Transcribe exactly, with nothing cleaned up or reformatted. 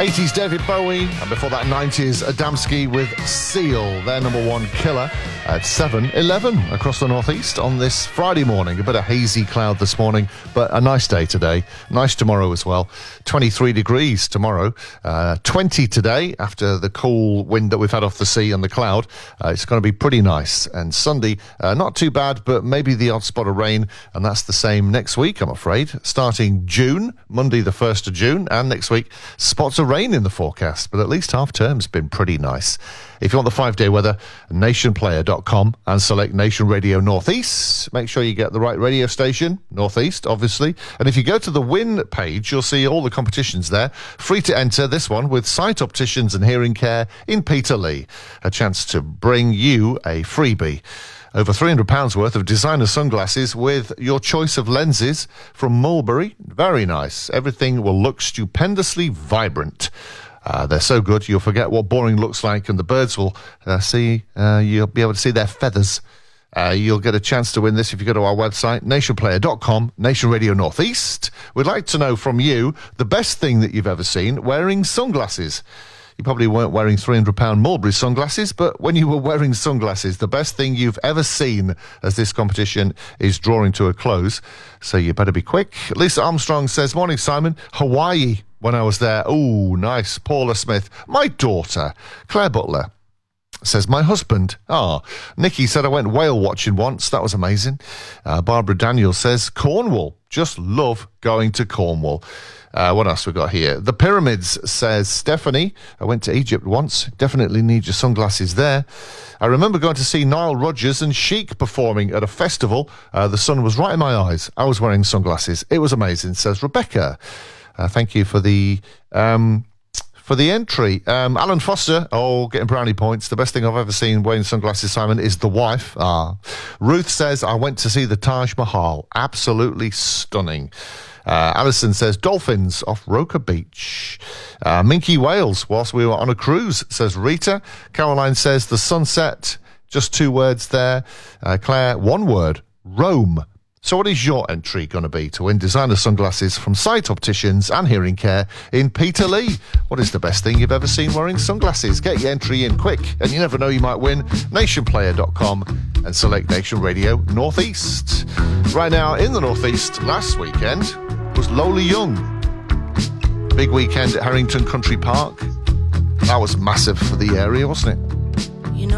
eighties David Bowie, and before that nineties Adamski with Seal, their number one killer at seven eleven across the northeast on this Friday morning. A bit of hazy cloud this morning, but a nice day today. Nice tomorrow as well. twenty-three degrees tomorrow, uh, twenty today after the cool wind that we've had off the sea and the cloud. Uh, it's going to be pretty nice. And Sunday, uh, not too bad, but maybe the odd spot of rain, and that's the same next week, I'm afraid. Starting June, Monday the first of June, and next week, spots of rain in the forecast, but at least half term's been pretty nice. If you want the five-day weather, nation player dot com and select Nation Radio Northeast. Make sure you get the right radio station, Northeast, obviously. And if you go to the Win page, you'll see all the competitions there. Free to enter this one with Sight Opticians and Hearing Care in Peterlee. A chance to bring you a freebie. Over three hundred pounds worth of designer sunglasses with your choice of lenses from Mulberry. Very nice. Everything will look stupendously vibrant. Uh, they're so good, you'll forget what boring looks like, and the birds will uh, see, uh, you'll be able to see their feathers. Uh, you'll get a chance to win this if you go to our website, nation player dot com, Nation Radio Northeast. We'd like to know from you the best thing that you've ever seen wearing sunglasses. You probably weren't wearing three hundred pound Mulberry sunglasses, but when you were wearing sunglasses, the best thing you've ever seen as this competition is drawing to a close. So you better be quick. Lisa Armstrong says, morning, Simon. Hawaii, when I was there. Oh, nice. Paula Smith. My daughter. Claire Butler says, my husband. Ah, Nikki said, I went whale watching once. That was amazing. Uh, Barbara Daniels says, Cornwall. Just love going to Cornwall. Uh, what else we got here? The Pyramids says, Stephanie, I went to Egypt once. Definitely need your sunglasses there. I remember going to see Nile Rodgers and Chic performing at a festival. Uh, the sun was right in my eyes. I was wearing sunglasses. It was amazing, says Rebecca. Uh, thank you for the um, for the entry. Um, Alan Foster, oh, getting brownie points. The best thing I've ever seen wearing sunglasses, Simon, is the wife. Ah. Ruth says, I went to see the Taj Mahal. Absolutely stunning. Uh, Alison says, dolphins off Roker Beach. Uh, Minky Wales, whilst we were on a cruise, says Rita. Caroline says, the sunset. Just two words there. Uh, Claire, one word, Rome. So what is your entry going to be to win designer sunglasses from Sight Opticians and Hearing Care in Peterlee? What is the best thing you've ever seen wearing sunglasses? Get your entry in quick, and you never know, you might win. nation player dot com and select Nation Radio Northeast. Right now, in the Northeast, last weekend was Lola Young. Big weekend at Harrington Country Park. That was massive for the area, wasn't it?